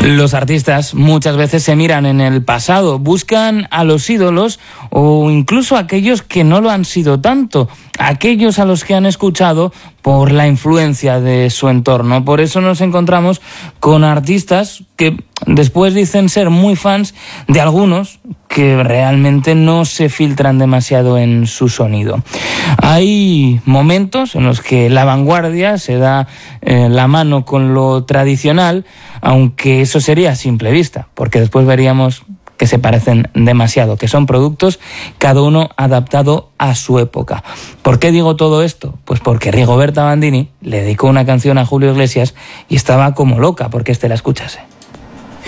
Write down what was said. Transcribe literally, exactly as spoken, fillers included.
Los artistas muchas veces se miran en el pasado, buscan a los ídolos o incluso a aquellos que no lo han sido tanto, aquellos a los que han escuchado por la influencia de su entorno. Por eso nos encontramos con artistas que después dicen ser muy fans de algunos que realmente no se filtran demasiado en su sonido. Hay momentos en los que la vanguardia se da eh, la mano con lo tradicional, aunque eso sería a simple vista, porque después veríamos que se parecen demasiado, que son productos cada uno adaptado a su época. ¿Por qué digo todo esto? Pues porque Rigoberta Bandini le dedicó una canción a Julio Iglesias y estaba como loca porque este la escuchase.